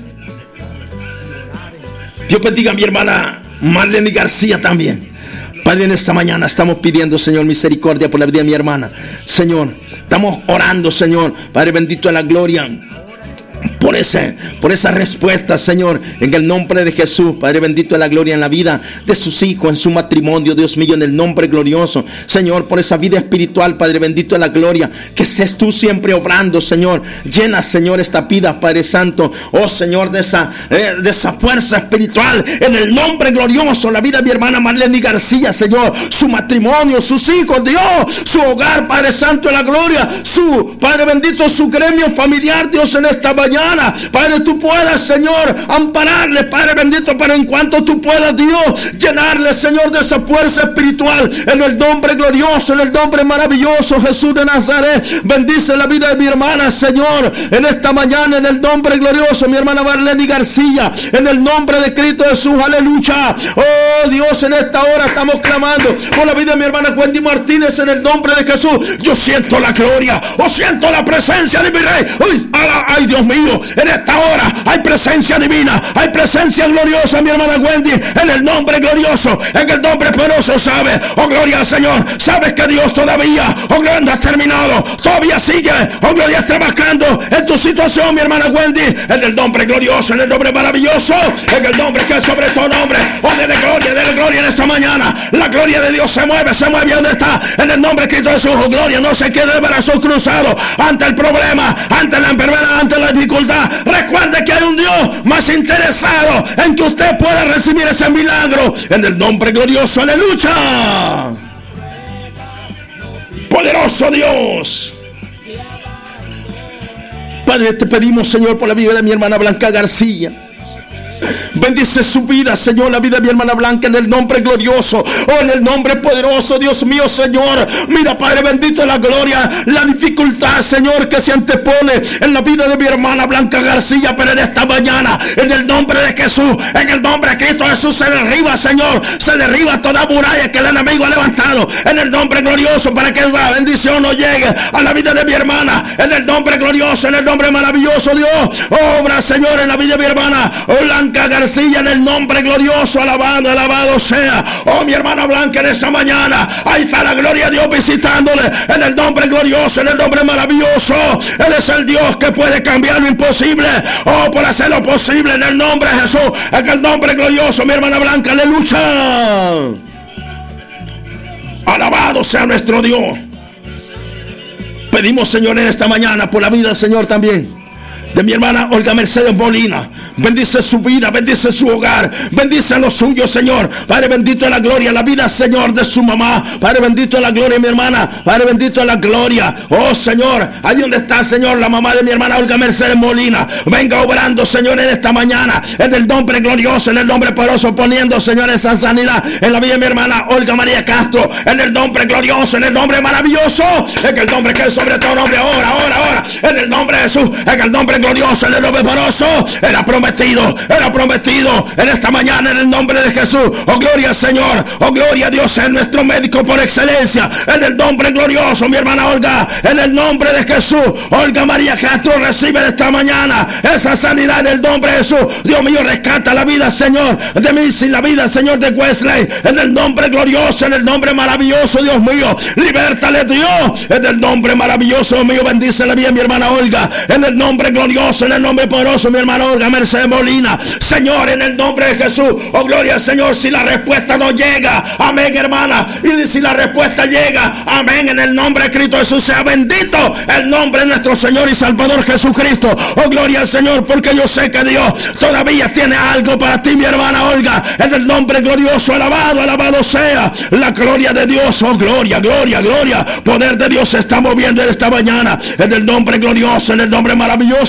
Dios bendiga a mi hermana Marlene García también. Padre, en esta mañana estamos pidiendo, Señor, misericordia por la vida de mi hermana. Señor, estamos orando, Señor, Padre bendito de la gloria, por ese, por esa respuesta, Señor, en el nombre de Jesús. Padre bendito de la gloria, en la vida de sus hijos, en su matrimonio, Dios mío, en el nombre glorioso, Señor, por esa vida espiritual, Padre bendito de la gloria, que estés tú siempre obrando, Señor. Llena, Señor, esta vida, Padre santo, oh Señor, de esa, eh, de esa fuerza espiritual, en el nombre glorioso, la vida de mi hermana Marlene García, Señor, su matrimonio, sus hijos, Dios, su hogar, Padre santo de la gloria, su, Padre bendito, su gremio familiar, Dios, en esta mañana. Padre, tú puedas, Señor, ampararle, Padre bendito, pero en cuanto tú puedas, Dios, llenarle, Señor, de esa fuerza espiritual, en el nombre glorioso, en el nombre maravilloso, Jesús de Nazaret. Bendice la vida de mi hermana, Señor, en esta mañana, en el nombre glorioso, mi hermana Marlene García, en el nombre de Cristo Jesús, aleluya. Oh Dios, en esta hora estamos clamando por la vida de mi hermana Wendy Martínez, en el nombre de Jesús. Yo siento la gloria, o siento la presencia de mi Rey. Uy, ay, Dios mío, en esta hora hay presencia divina, hay presencia gloriosa, mi hermana Wendy, en el nombre glorioso, en el nombre poderoso, sabe, oh gloria al Señor, sabes que Dios todavía, oh gloria, no has terminado, todavía sigue, oh gloria, trabajando en tu situación, mi hermana Wendy, en el nombre glorioso, en el nombre maravilloso, en el nombre que es sobre todo nombre, oh de gloria, de gloria en esta mañana, la gloria de Dios se mueve, se mueve donde está, en el nombre de Cristo Jesús, oh gloria, no se quede de brazos cruzados ante el problema, ante la enfermedad, ante la dificultad. Recuerde que hay un Dios más interesado en que usted pueda recibir ese milagro, en el nombre glorioso, aleluya. Poderoso Dios. Padre, te pedimos, Señor, por la vida de mi hermana Blanca García. Bendice su vida, Señor, la vida de mi hermana Blanca, en el nombre glorioso, oh, en el nombre poderoso, Dios mío, Señor. Mira, Padre bendito de la gloria, la dificultad, Señor, que se antepone en la vida de mi hermana Blanca García, pero en esta mañana, en el nombre de Jesús, en el nombre de Cristo Jesús, se derriba, Señor, se derriba toda muralla que el enemigo ha levantado, en el nombre glorioso, para que esa bendición no llegue a la vida de mi hermana, en el nombre glorioso, en el nombre maravilloso, Dios. Obra, Señor, en la vida de mi hermana Blanca García, en el nombre glorioso, alabado, alabado sea, oh mi hermana Blanca, en esta mañana, ahí está la gloria de Dios visitándole, en el nombre glorioso, en el nombre maravilloso. Él es el Dios que puede cambiar lo imposible, oh, por hacer lo posible, en el nombre de Jesús, en el nombre glorioso, mi hermana Blanca, aleluya. Alabado sea nuestro Dios. Pedimos, Señor, en esta mañana por la vida, Señor, también de mi hermana Olga Mercedes Molina. Bendice su vida, bendice su hogar, bendice a los suyos, Señor. Padre bendito de la gloria, la vida, Señor, de su mamá. Padre bendito de la gloria, mi hermana. Padre bendito de la gloria, oh Señor, ahí donde está, Señor, la mamá de mi hermana Olga Mercedes Molina. Venga obrando, Señor, en esta mañana, en el nombre glorioso, en el nombre poderoso, poniendo, Señor, esa sanidad en la vida de mi hermana Olga María Castro, en el nombre glorioso, en el nombre maravilloso, en el nombre que es sobre todo nombre, ahora, ahora, ahora, en el nombre de Jesús, en el nombre glorioso, en el nombre poderoso. Era prometido, era prometido en esta mañana, en el nombre de Jesús. Oh gloria al Señor, oh gloria a Dios, es nuestro médico por excelencia, en el nombre glorioso, mi hermana Olga, en el nombre de Jesús. Olga María Castro recibe esta mañana esa sanidad en el nombre de Jesús. Dios mío, rescata la vida, Señor, de mí sin la vida, Señor, de Wesley, en el nombre glorioso, en el nombre maravilloso, Dios mío, libértale, Dios, en el nombre maravilloso, Dios mío, bendice la vida, mi hermana Olga, en el nombre glorioso, en el nombre poderoso, mi hermana Olga Mercedes Molina, Señor, en el nombre de Jesús. Oh gloria al Señor. Si la respuesta no llega, amén, hermana, y si la respuesta llega, amén, en el nombre de Cristo Jesús, sea bendito el nombre de nuestro Señor y Salvador Jesucristo. Oh gloria al Señor, porque yo sé que Dios todavía tiene algo para ti, mi hermana Olga, en el nombre glorioso, alabado, alabado sea la gloria de Dios. Oh gloria, gloria, gloria, poder de Dios se está moviendo en esta mañana, en el nombre glorioso, en el nombre maravilloso,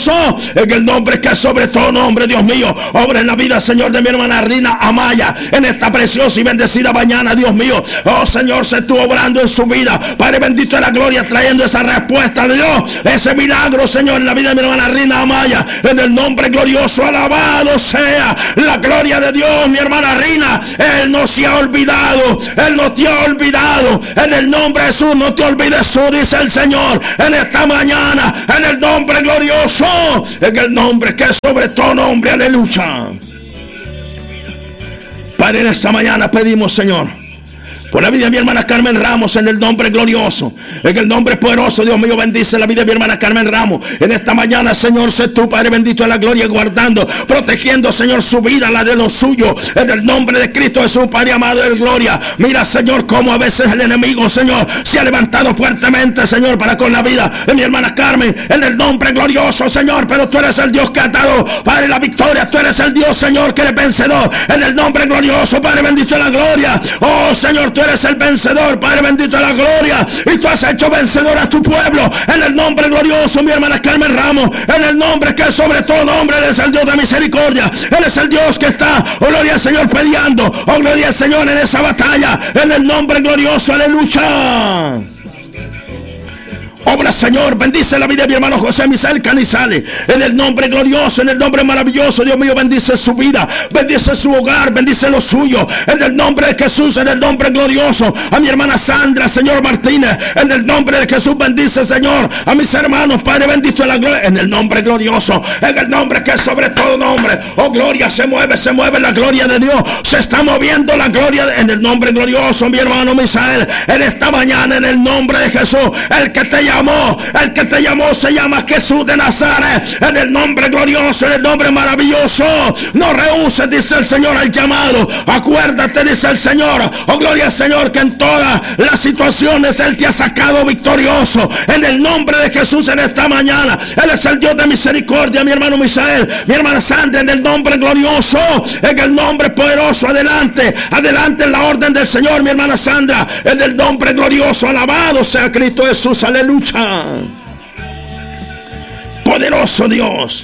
glorioso, en el nombre que sobre todo nombre, Dios mío, obra en la vida, Señor, de mi hermana Rina Amaya, en esta preciosa y bendecida mañana, Dios mío. Oh Señor, se estuvo obrando en su vida, Padre bendito de la gloria, trayendo esa respuesta de Dios, ese milagro, Señor, en la vida de mi hermana Rina Amaya, en el nombre glorioso, alabado sea la gloria de Dios. Mi hermana Rina, Él no se ha olvidado, Él no te ha olvidado, en el nombre de Jesús, no te olvides tú, dice el Señor, en esta mañana, en el nombre glorioso, en el nombre que es sobre todo nombre, aleluya. Padre, en esta mañana pedimos, Señor, por la vida de mi hermana Carmen Ramos, en el nombre glorioso, en el nombre poderoso, Dios mío, bendice la vida de mi hermana Carmen Ramos. En esta mañana, Señor, sé tú, Padre bendito de la gloria, guardando, protegiendo, Señor, su vida, la de los suyos, en el nombre de Cristo Jesús, Padre amado de gloria. Mira, Señor, cómo a veces el enemigo, Señor, se ha levantado fuertemente, Señor, para con la vida de mi hermana Carmen, en el nombre glorioso, Señor, pero tú eres el Dios que ha dado, Padre, la victoria. Tú eres el Dios, Señor, que eres vencedor, en el nombre glorioso, Padre bendito de la gloria. Oh, Señor, tú eres el vencedor, Padre bendito de la gloria, y tú has hecho vencedor a tu pueblo, en el nombre glorioso, mi hermana Carmen Ramos, en el nombre que es sobre todo nombre. Él es el Dios de misericordia, Él es el Dios que está, oh gloria al Señor, peleando, oh gloria al Señor, en esa batalla, en el nombre glorioso, aleluya. Obra, Señor, bendice la vida de mi hermano José Misael Canizales, en el nombre glorioso, en el nombre maravilloso, Dios mío, bendice su vida, bendice su hogar, bendice lo suyo, en el nombre de Jesús, en el nombre glorioso. A mi hermana Sandra, Señor Martínez, en el nombre de Jesús, bendice, Señor, a mis hermanos, Padre bendito de la gloria, en el nombre glorioso, en el nombre que es sobre todo nombre. Oh gloria, se mueve, se mueve la gloria de Dios, se está moviendo la gloria de, en el nombre glorioso, mi hermano Misael, en esta mañana, en el nombre de Jesús, el que te llamó, el que te llamó se llama Jesús de Nazaret, en el nombre glorioso, en el nombre maravilloso. No rehuses, dice el Señor, el llamado. Acuérdate, dice el Señor, oh gloria al Señor, que en todas las situaciones Él te ha sacado victorioso, en el nombre de Jesús. En esta mañana Él es el Dios de misericordia, mi hermano Misael, mi hermana Sandra, en el nombre glorioso, en el nombre poderoso. Adelante, adelante en la orden del Señor, mi hermana Sandra, en el nombre glorioso. Alabado sea Cristo Jesús, aleluya. Poderoso Dios,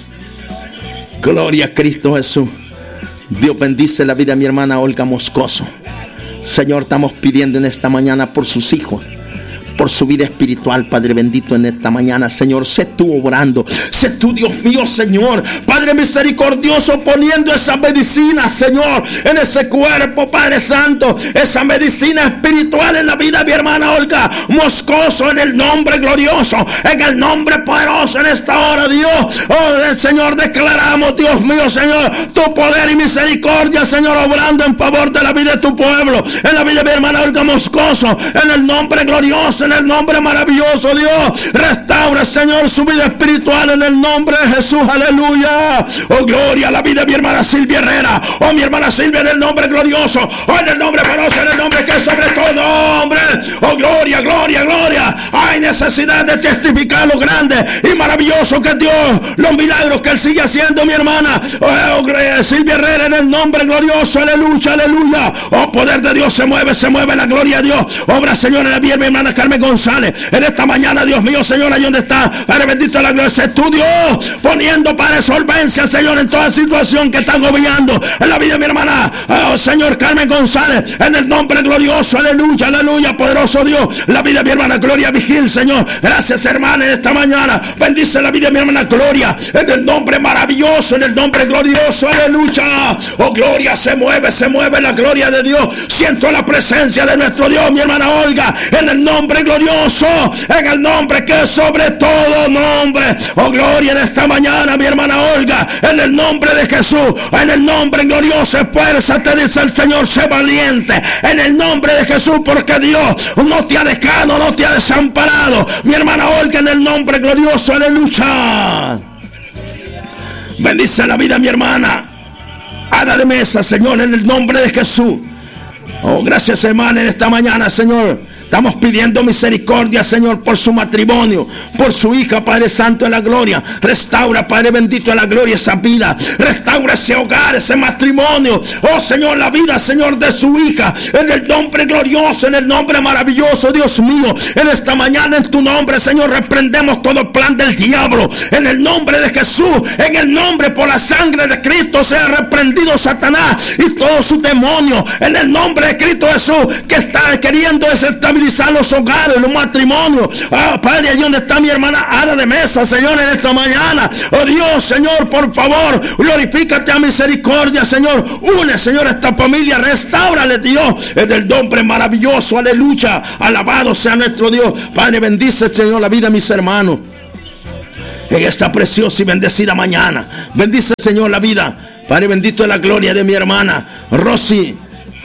gloria a Cristo Jesús. Dios bendice la vida de mi hermana Olga Moscoso. Señor, estamos pidiendo en esta mañana por sus hijos, por su vida espiritual, Padre bendito, en esta mañana, Señor, sé tú obrando, sé tú, Dios mío, Señor, Padre misericordioso, poniendo esa medicina, Señor, en ese cuerpo, Padre Santo, esa medicina espiritual en la vida de mi hermana Olga Moscoso, en el nombre glorioso, en el nombre poderoso, en esta hora, Dios, oh, Señor, declaramos, Dios mío, Señor, tu poder y misericordia, Señor, obrando en favor de la vida de tu pueblo, en la vida de mi hermana Olga Moscoso, en el nombre glorioso, en el nombre maravilloso, Dios, restaura, Señor, su vida espiritual, en el nombre de Jesús, aleluya. Oh gloria a la vida de mi hermana Silvia Herrera, oh mi hermana Silvia, en el nombre glorioso, oh en el nombre poderoso, en el nombre que es sobre todo nombre, oh gloria, gloria, gloria. Hay necesidad de testificar lo grande y maravilloso que es Dios, los milagros que Él sigue haciendo, mi hermana oh, oh, Silvia Herrera, en el nombre glorioso, aleluya, aleluya. Oh poder de Dios, se mueve, se mueve la gloria de Dios, obra, Señor, en la vida de mi hermana Carmen González, en esta mañana, Dios mío, Señor, ahí donde está, Padre bendito de la gloria, ese tu Dios, poniendo para solvencia, Señor, en toda situación que está gobernando en la vida de mi hermana, oh Señor, Carmen González, en el nombre glorioso, aleluya, aleluya, poderoso Dios, la vida de mi hermana Gloria Vigil, Señor, gracias, hermana, en esta mañana, bendice la vida de mi hermana Gloria, en el nombre maravilloso, en el nombre glorioso, aleluya, oh gloria, se mueve, se mueve la gloria de Dios, siento la presencia de nuestro Dios, mi hermana Olga, en el nombre glorioso, en el nombre que es sobre todo nombre, oh gloria, en esta mañana, mi hermana Olga, en el nombre de Jesús, en el nombre glorioso, esfuérzate, dice el Señor, sé valiente, en el nombre de Jesús, porque Dios no te ha dejado, no te ha desamparado, mi hermana Olga, en el nombre glorioso, aleluya. Bendice la vida, mi hermana Ada de Mesa, Señor, en el nombre de Jesús. Oh, gracias, hermana, en esta mañana, Señor. Estamos pidiendo misericordia, Señor, por su matrimonio, por su hija, Padre Santo de la gloria. Restaura, Padre bendito de la gloria, esa vida. Restaura ese hogar, ese matrimonio. Oh, Señor, la vida, Señor, de su hija. En el nombre glorioso, en el nombre maravilloso, Dios mío. En esta mañana, en tu nombre, Señor, reprendemos todo plan del diablo. En el nombre de Jesús, en el nombre, por la sangre de Cristo, sea reprendido Satanás y todo su demonio. En el nombre de Cristo Jesús, que está queriendo desestabilizar los hogares, los matrimonios. Ah, Padre, allí donde está mi hermana Ana de Mesa, Señor, en esta mañana. Oh Dios, Señor, por favor, glorifícate a misericordia, Señor. Une, Señor, esta familia, restáurale, Dios, en el nombre maravilloso, aleluya. Alabado sea nuestro Dios. Padre, bendice, Señor, la vida de mis hermanos en esta preciosa y bendecida mañana. Bendice, Señor, la vida, Padre bendito, de la gloria de mi hermana Rosy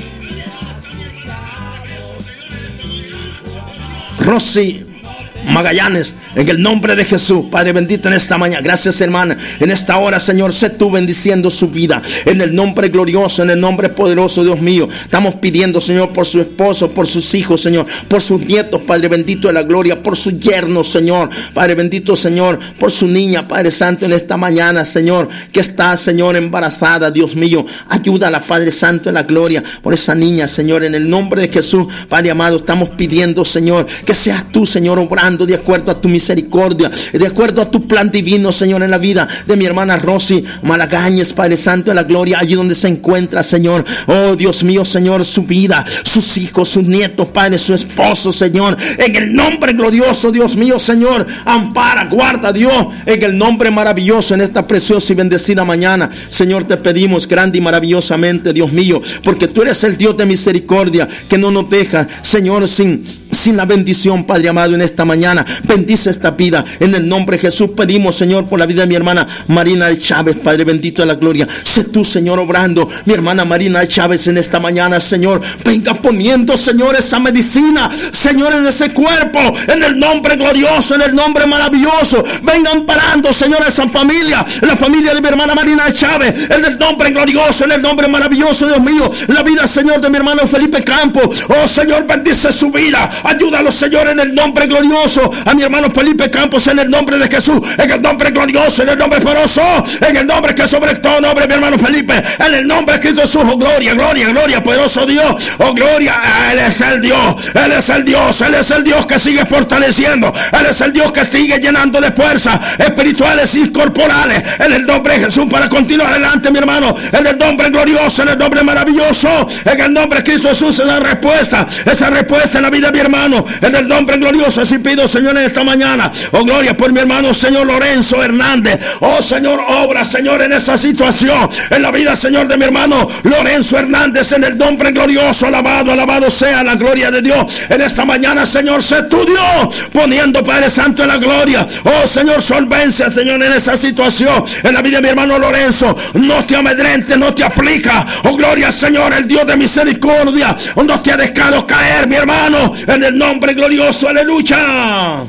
Rosy Magallanes, en el nombre de Jesús. Padre bendito, en esta mañana, gracias, hermana, en esta hora, Señor, sé tú bendiciendo su vida, en el nombre glorioso, en el nombre poderoso, Dios mío. Estamos pidiendo, Señor, por su esposo, por sus hijos, Señor, por sus nietos, Padre bendito de la gloria, por su yerno, Señor, Padre bendito, Señor, por su niña, Padre Santo, en esta mañana, Señor, que está, Señor, embarazada, Dios mío. Ayúdala, Padre Santo de la gloria, por esa niña, Señor, en el nombre de Jesús. Padre amado, estamos pidiendo, Señor, que seas tú, Señor, obrando de acuerdo a tu misericordia, de acuerdo a tu plan divino, Señor, en la vida de mi hermana Rosy Malagañez, Padre Santo de la gloria, allí donde se encuentra, Señor. Oh Dios mío, Señor, su vida, sus hijos, sus nietos, Padre, su esposo, Señor, en el nombre glorioso, Dios mío, Señor, ampara, guarda, Dios, en el nombre maravilloso, en esta preciosa y bendecida mañana, Señor, te pedimos grande y maravillosamente, Dios mío, porque tú eres el Dios de misericordia, que no nos deja, Señor, sin, sin la bendición, Padre amado, en esta mañana. Bendice esta vida, en el nombre de Jesús. Pedimos, Señor, por la vida de mi hermana Marina de Chávez, Padre bendito de la gloria. Sé tú, Señor, obrando, mi hermana Marina de Chávez, en esta mañana, Señor. Venga poniendo, Señor, esa medicina, Señor, en ese cuerpo, en el nombre glorioso, en el nombre maravilloso. Venga amparando, Señor, esa familia, la familia de mi hermana Marina de Chávez, en el nombre glorioso, en el nombre maravilloso, Dios mío. La vida, Señor, de mi hermano Felipe Campos. Oh, Señor, bendice su vida. Ayúdalo, Señor, en el nombre glorioso. A mi hermano Felipe Campos, en el nombre de Jesús, en el nombre glorioso, en el nombre poderoso, en el nombre que sobre todo nombre, mi hermano Felipe, en el nombre de Cristo Jesús. Oh, gloria, gloria, gloria, poderoso Dios. Oh, gloria, Él es el Dios, Él es el Dios, Él es el Dios que sigue fortaleciendo, Él es el Dios que sigue llenando de fuerzas espirituales y corporales, en el nombre de Jesús, para continuar adelante, mi hermano, en el nombre glorioso, en el nombre maravilloso, en el nombre de Cristo Jesús. Esa respuesta, esa respuesta en la vida de mi hermano, en el nombre glorioso. Así pido, Señor, en esta mañana, oh gloria, por mi hermano, Señor Lorenzo Hernández. Oh Señor, obra, Señor, en esa situación, en la vida, Señor, de mi hermano Lorenzo Hernández, en el nombre glorioso. Alabado, alabado sea la gloria de Dios. En esta mañana, Señor, sé tu Dios, poniendo, Padre Santo, en la gloria. Oh Señor, solvencia, Señor, en esa situación, en la vida de mi hermano Lorenzo. No te amedrente, no te aplica. Oh gloria, Señor, el Dios de misericordia, no te ha dejado caer, mi hermano, en el nombre glorioso. Aleluya.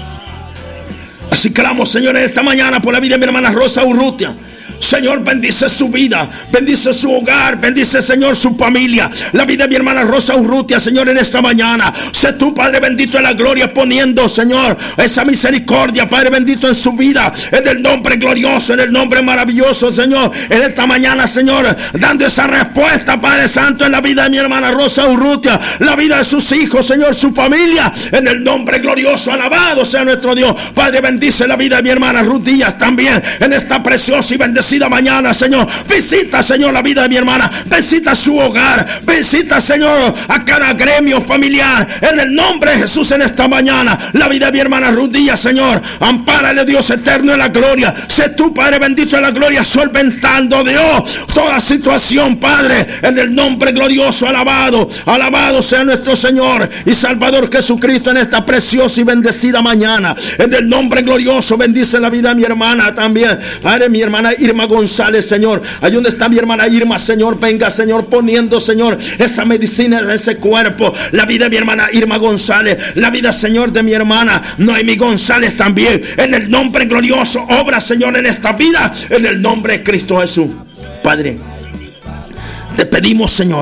Así clamo, Señor, en esta mañana por la vida de mi hermana Rosa Urrutia. Señor, bendice su vida, bendice su hogar, bendice, Señor, su familia, la vida de mi hermana Rosa Urrutia, Señor, en esta mañana. Sé tú, Padre bendito, en la gloria, poniendo, Señor, esa misericordia, Padre bendito, en su vida, en el nombre glorioso, en el nombre maravilloso, Señor, en esta mañana, Señor, dando esa respuesta, Padre Santo, en la vida de mi hermana Rosa Urrutia, la vida de sus hijos, Señor, su familia, en el nombre glorioso. Alabado sea nuestro Dios. Padre, bendice la vida de mi hermana Ruth Díaz también, en esta preciosa y bendecida mañana, Señor. Visita, Señor, la vida de mi hermana, visita su hogar, visita, Señor, a cada gremio familiar, en el nombre de Jesús. En esta mañana, la vida de mi hermana Ruth Díaz, Señor, ampárale, Dios eterno, en la gloria. Sé tú, Padre bendito, en la gloria, solventando, Dios, toda situación, Padre, en el nombre glorioso. Alabado, alabado sea nuestro Señor y Salvador Jesucristo, en esta preciosa y bendecida mañana, en el nombre glorioso. Bendice la vida de mi hermana también, Padre, mi hermana Irma González, Señor, ahí donde está mi hermana Irma, Señor, venga, Señor, poniendo, Señor, esa medicina en ese cuerpo, la vida de mi hermana Irma González, la vida, Señor, de mi hermana Noemi González también, en el nombre glorioso. Obra, Señor, en esta vida, en el nombre de Cristo Jesús. Padre, te pedimos, Señor,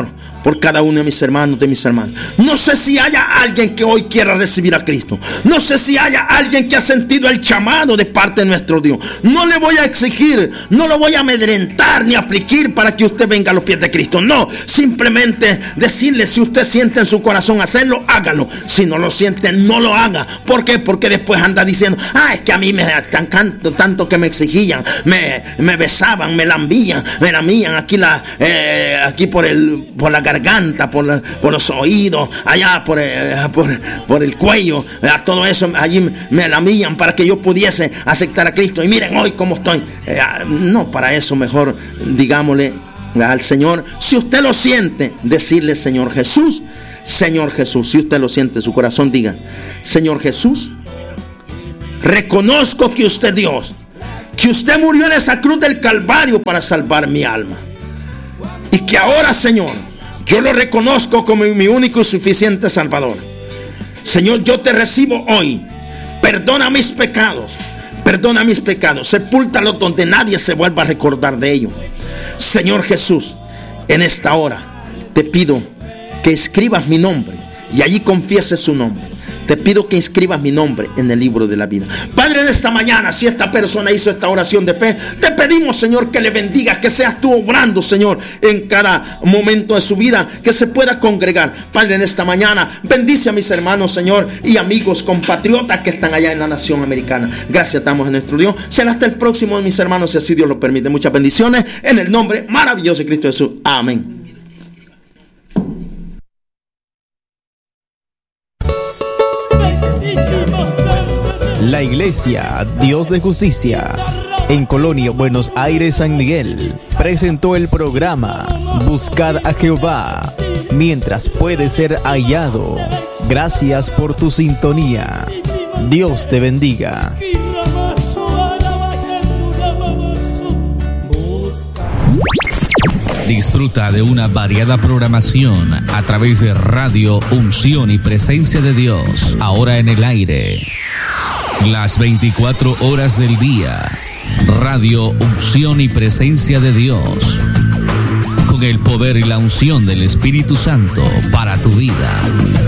por cada uno de mis hermanos, de mis hermanas. No sé si haya alguien que hoy quiera recibir a Cristo. No sé si haya alguien que ha sentido el llamado de parte de nuestro Dios. No le voy a exigir, no lo voy a amedrentar ni afligir para que usted venga a los pies de Cristo. No, simplemente decirle, si usted siente en su corazón hacerlo, hágalo. Si no lo siente, no lo haga. ¿Por qué? Porque después anda diciendo, ah, es que a mí me tan, tanto, tanto que me exigían, me, me besaban, me lambían, me lamían aquí la, eh, aquí por el, por la garganta, por, la, por los oídos, allá por, eh, por, por el cuello, eh, todo eso allí me lamían para que yo pudiese aceptar a Cristo. Y miren hoy cómo estoy. Eh, no, para eso mejor digámosle al Señor, si usted lo siente, decirle, Señor Jesús, Señor Jesús, si usted lo siente en su corazón, diga, Señor Jesús, reconozco que usted es Dios, que usted murió en esa cruz del Calvario para salvar mi alma, y que ahora, Señor, yo lo reconozco como mi único y suficiente Salvador. Señor, yo te recibo hoy. Perdona mis pecados, perdona mis pecados, sepúltalos donde nadie se vuelva a recordar de ellos. Señor Jesús, en esta hora te pido que escribas mi nombre y allí confieses su nombre. Te pido que inscribas mi nombre en el libro de la vida. Padre, en esta mañana, si esta persona hizo esta oración de fe, te pedimos, Señor, que le bendigas, que seas tú obrando, Señor, en cada momento de su vida, que se pueda congregar. Padre, en esta mañana, bendice a mis hermanos, Señor, y amigos, compatriotas que están allá en la nación americana. Gracias damos a nuestro Dios. Será hasta el próximo, mis hermanos, si así Dios lo permite. Muchas bendiciones en el nombre maravilloso de Cristo Jesús. Amén. La Iglesia Dios de Justicia en Colonia, Buenos Aires, San Miguel, presentó el programa Buscad a Jehová mientras puede ser hallado. Gracias por tu sintonía. Dios te bendiga. Disfruta de una variada programación a través de Radio Unción y Presencia de Dios, ahora en el aire. Las veinticuatro horas del día. Radio Unción y Presencia de Dios. Con el poder y la unción del Espíritu Santo para tu vida.